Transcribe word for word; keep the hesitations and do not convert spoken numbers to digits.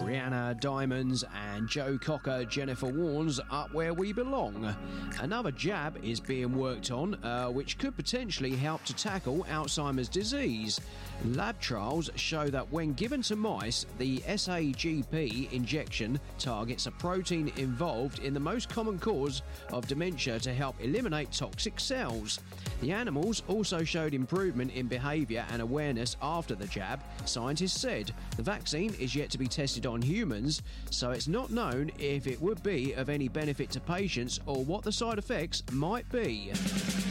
Rihanna Diamonds and Joe Cocker, Jennifer Warnes, Up Where We Belong. Another jab is being worked on, uh, which could potentially help to tackle Alzheimer's disease. Lab trials show that when given to mice, the S A G P injection targets a protein involved in the most common cause of dementia to help eliminate toxic cells. The animals also showed improvement in behaviour and awareness after the jab, scientists said. The vaccine is yet to be tested on humans, so it's not known if it would be of any benefit to patients or what the side effects might be.